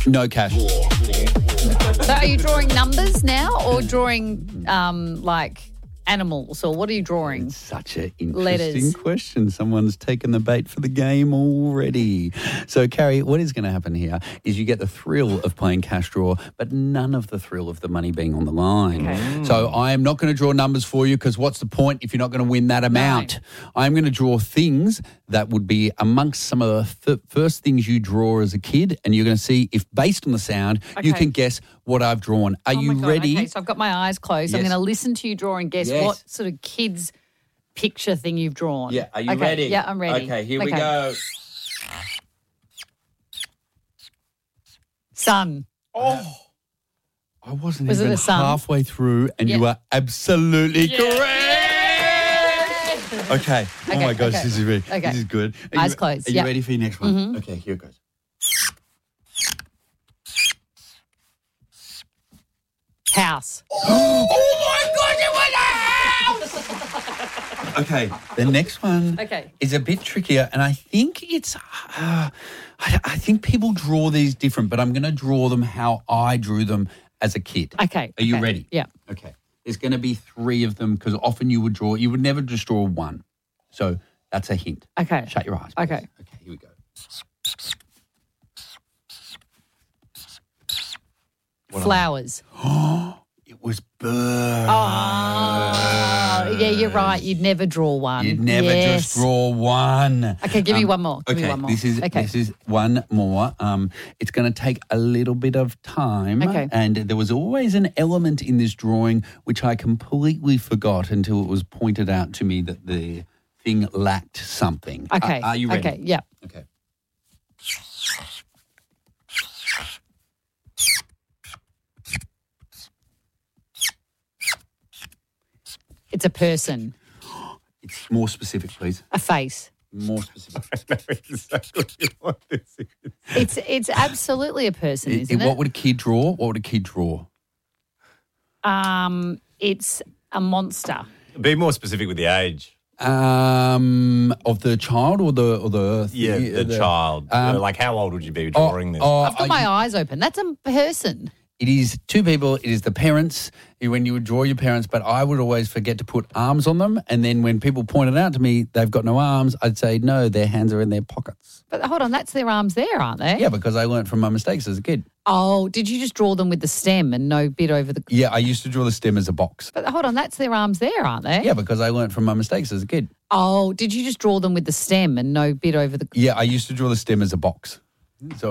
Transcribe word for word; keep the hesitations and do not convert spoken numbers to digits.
No cash. So are you drawing numbers now or drawing um, like animals, or what are you drawing? It's such an interesting Letters. question. Someone's taken the bait for the game already. So, Carrie, what is going to happen here is you get the thrill of playing cash draw, but none of the thrill of the money being on the line. Okay. So I am not going to draw numbers for you because what's the point if you're not going to win that amount? No. I'm going to draw things that would be amongst some of the f- first things you draw as a kid, and you're going to see if, based on the sound, Okay. you can guess what I've drawn. Are Oh you my God. ready? Okay, so I've got my eyes closed. I'm Yes. going to listen to you draw and guess Yes. what sort of kids picture thing you've drawn. Yeah, are you okay. ready? Yeah, I'm ready. Okay, here we go. Sun. Oh, I wasn't Was it even a sun? halfway through, and Yeah. you are absolutely Yeah. correct. Okay. Oh Okay, my gosh, okay. this is really, Okay. this is good. Are Eyes you, closed, Are you yeah. ready for your next one? Mhm. Okay, here it goes. House. Oh my God, it was a house! Okay, the next one Okay. is a bit trickier, and I think it's, uh, I, I think people draw these different, but I'm going to draw them how I drew them as a kid. Okay. Are you okay. ready? Yeah. Okay. There's going to be three of them because often you would draw, you would never just draw one. So that's a hint. Okay. Shut your eyes. please. Okay. Okay, here we go. What Flowers. It was birds. Oh, yeah, you're right. You'd never draw one. You'd never Yes. just draw one. Okay, give me Um, one more. Give okay, me one more. this is Okay. this is one more. Um, it's going to take a little bit of time. Okay. And there was always an element in this drawing which I completely forgot until it was pointed out to me that the thing lacked something. Okay. Are, are you ready? Okay, yeah. Okay. It's a person. It's more specific, please. A face. More specific. exactly what this is. It's it's absolutely a person, It- isn't it- what it? would a kid draw? What would a kid draw? Um, it's a monster. Be more specific with the age. Um, of the child or the or the Yeah, the, child. um, like, how old would you be drawing this? oh, I've got are my you- eyes open. That's a person. It is two people. It is the parents when you would draw your parents, but I would always forget to put arms on them. And then when people pointed out to me they've got no arms, I'd say, no, their hands are in their pockets. But hold on, that's their arms there, aren't they? Yeah, because I learnt from my mistakes as a kid. Oh, did you just draw them with the stem and no bit over the... Yeah, I used to draw the stem as a box. But hold on, that's their arms there, aren't they? Yeah, because I learnt from my mistakes as a kid. Oh, did you just draw them with the stem and no bit over the... Yeah, I used to draw the stem as a box. So